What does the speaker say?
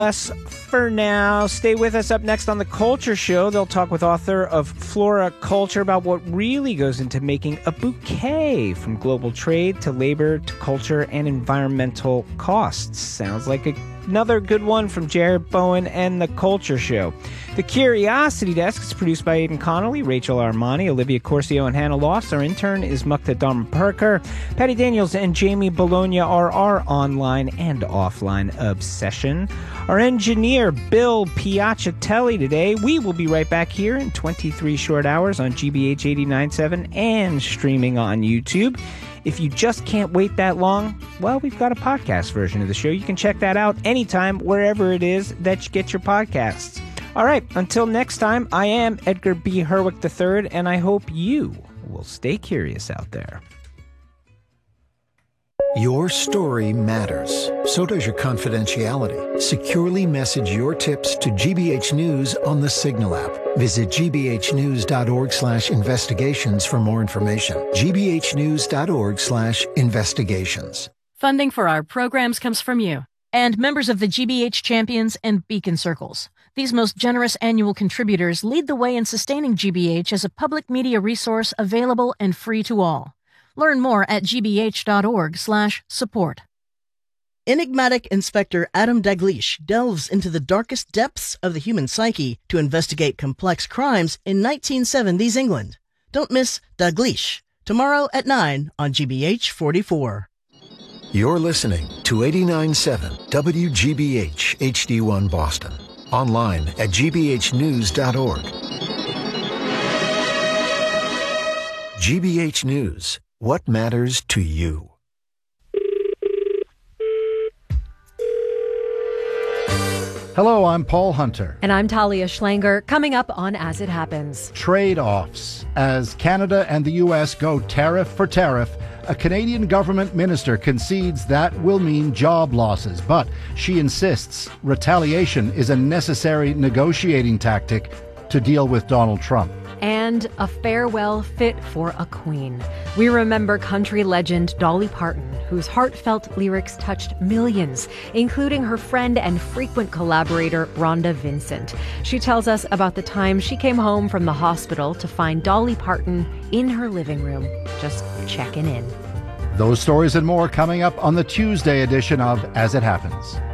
us for now. Stay with us. Up next on The Culture Show, they'll talk with author of Flora Culture about what really goes into making a bouquet, from global trade to labor to culture and environmental costs. Sounds like another good one from Jared Bowen and The Culture Show. The Curiosity Desk is produced by Aidan Connolly, Rachel Armani, Olivia Corcio, and Hannah Loss. Our intern is Mukta Dharma-Parker. Patty Daniels and Jamie Bologna are our online and offline obsession. Our engineer, Bill Piacatelli, today. We will be right back here in 23 short hours on GBH 89.7 and streaming on YouTube. If you just can't wait that long, well, we've got a podcast version of the show. You can check that out anytime, wherever it is that you get your podcasts. All right, until next time, I am Edgar B. Herwick III, and I hope you will stay curious out there. Your story matters. So does your confidentiality. Securely message your tips to GBH News on the Signal app. Visit gbhnews.org/investigations for more information. gbhnews.org/investigations. Funding for our programs comes from you and members of the GBH Champions and Beacon Circles. These most generous annual contributors lead the way in sustaining GBH as a public media resource available and free to all. Learn more at gbh.org/support. Enigmatic Inspector Adam Dalgleish delves into the darkest depths of the human psyche to investigate complex crimes in 1970s England. Don't miss Dalgleish, tomorrow at 9 on GBH 44. You're listening to 89.7 WGBH HD1 Boston. Online at gbhnews.org. GBH News. What matters to you? Hello, I'm Paul Hunter. And I'm Talia Schlanger. Coming up on As It Happens. Trade-offs. As Canada and the U.S. go tariff for tariff, a Canadian government minister concedes that will mean job losses. But she insists retaliation is a necessary negotiating tactic to deal with Donald Trump. And a farewell fit for a queen. We remember country legend Dolly Parton, whose heartfelt lyrics touched millions, including her friend and frequent collaborator, Rhonda Vincent. She tells us about the time she came home from the hospital to find Dolly Parton in her living room, just checking in. Those stories and more coming up on the Tuesday edition of As It Happens.